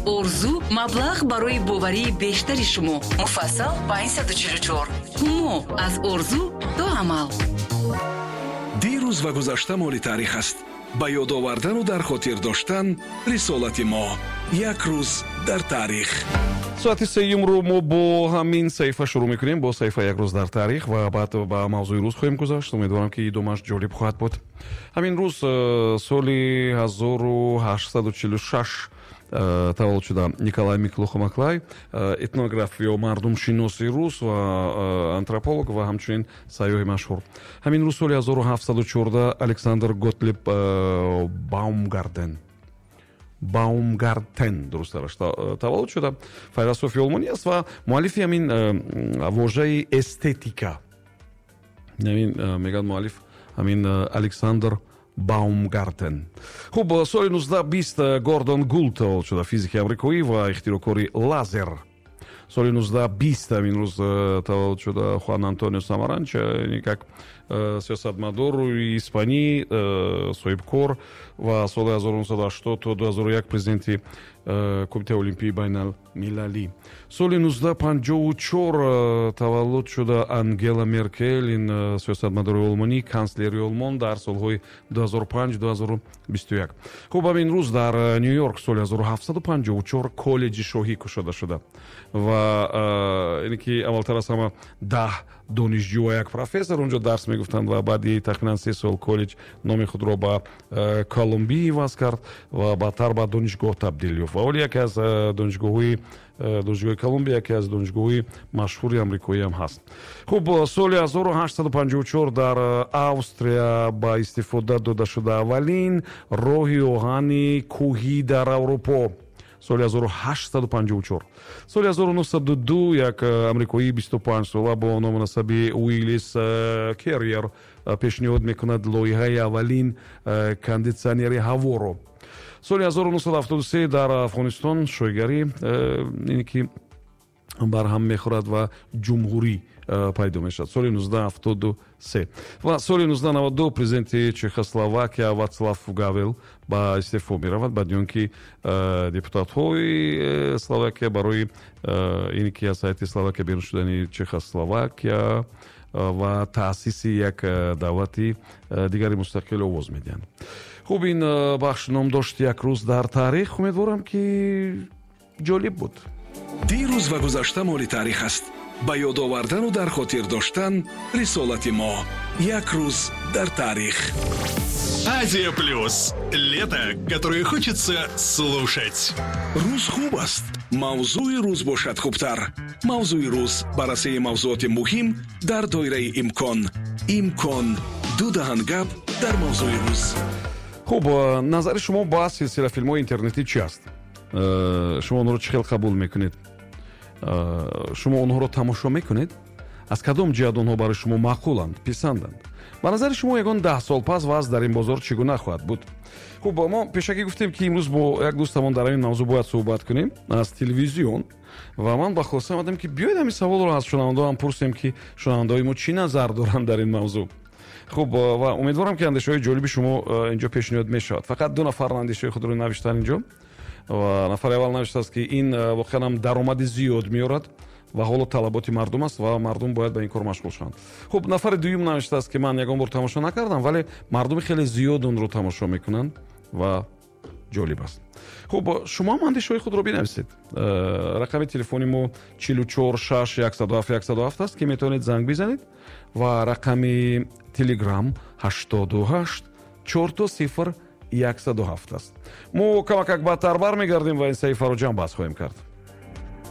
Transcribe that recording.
орзу маблағ барои боварии бештари шумо. Муфассал ба 144. ҳумо аз орзу то амал. дирӯз ва гузашта моли таърих аст. ба ёд овардану дар хотир доштан рисолати мо. як рӯз дар таърих. соати сеюмро мо бо ҳамин саҳифа шурӯъ мекунем, бо саҳифа як рӯз дар таърих ва баъд ба мавзӯи рӯз хоҳем гузашт. умедворам ки идомаш ҷолиб хоҳад буд. ҳамин рӯз соли 1846 таваллуд шуда Николай Маклай, этнограф ё мардумшиноси рус ва антрополог ва ҳамчунин сайёҳи машҳур. ҳамин рӯз соли 1714 Александр Готлиб Баумгартен дурусттараш таваллуд шуда, файласофи олмонӣ аст ва муаллифи ҳамин вожаи эстетика. мегӯяд муаллиф ҳамин Александр Баумгартен. хуб, соли 1920 Гордон Гулд таваллуд шуда, физики амрикоӣ ва ихтироъкори лазер. соли 1920 ҳамин рӯз таваллуд шуда Хуан Антонио Самаранч, як сиёсатмадор испанӣ, соҳибкор ва соли 1980 то 2001 президенти Кумитаи олимпии байналмилалӣ. соли 1954 таваллуд шуда Ангела Меркел, ин сиёсатмадори олмонӣ, канцлери олмон дар солҳои 2005-2021. хуб, ҳамин рӯз дар Нью-Йорк соли 1754 коллеҷи шоҳӣ кушода шуда ва ине ки аввалтар аз ҳама 10 донишҷӯ ва як профессор онҷо дарс мегуфтанд ва баъди тахминан 3 сол коллеҷ номи худро ба Колумбия иваз кард ва баъдтар ба донишгоҳ табдил ёфт. ва оли яке аз донишгоҳи Колумбия яке аз донишгоҳи машҳури амрикоӣ ҳам ҳаст. хуб, соли 1854 дар Австрия ба истифода дода шуда аввалин роҳи оҳани кӯҳӣ дар Аврупо. соли 1854. соли 1902 як амрикоии 25 сола бо номи насаби Уиллис Керриер пешниҳод мекунад лоиҳаи аввалин кондитсионери ҳаворо. соли 1973 дар Афғонистон шоигарӣ ине ки барҳам мехӯрад ва ҷумҳурӣ пайдо мешавад. соли 1973 ва соли 1992 президенти Чехословакия Вацлав Гавел ба истеъфо меравад, баъди он ки депутатҳои Словакия барои ине ки аз ҳайати Словакия берун шудани Чехословакия ва таъсиси як давлати дигари мустақил овоз медиҳанд. хуб, ин бахш ном дошт як рӯз дар таърих. умедворам ки ҷолиб буд. дирӯз ва гузашта моли таърих аст. ба ёд овардану дар хотир доштан рисолати мо. як рӯз дар таърих. Азия Плюс. Лето, которое хочется слушать. рӯз хуб аст. мавзӯи рӯз бошад хубтар. мавзӯи рӯз баррасии мавзуоти муҳим дар доираи имкон. ду даҳангап дар мавзӯи рӯз. хуб, назари шумо ба силсила филмҳои интернетӣ чӣ аст? шумо онҳоро чӣ хел қабул мекунед? шумо онҳоро тамошо мекунед? аз кадом ҷиҳат онҳо барои шумо маъқуланд, писанданд? ба назари шумо ягон 10 сол пас вазъ дар ин бозор чӣ гуна хоҳад буд? хуб, мо пешакӣ гуфтем ки имрӯз бо як дӯстамон дар ҳамин мавзӯъ бояд суҳбат кунем аз телевизион ва ман ба хулоса омадам ки биёед ҳамин саволро аз шунавандаҳоям пурсем ки шунавандаҳои мо чӣ назар доранд дар ин мавзӯъ. хуб, ва умедворам ки андешаҳои ҷолиби шумо инҷо пешниҳод мешавад. фақат 2 нафар андешаҳои худро навиштанд инҷо. ва нафари аввал навиштааст ки ин воқеан ҳам даромади зиёд меорад ва ҳоло талаботи мардум аст ва мардум бояд ба ин кор машғул шаванд. хуб, нафари дуюм навиштааст ки ман ягон бор тамошо накардам, вале мардуми хеле зиёд онро тамошо мекунанд ва ҷолиб аст. хуб, шумо ҳам андешаҳои худро бинависед. рақами телефони мо 44 6 107 аст ки метавонед занг бизанед ва рақами телеграм 88 40 107 аст. мо камакак баъдтар бармегардем ва ин саҳифаро ҷамъ баҳс хоҳем кард.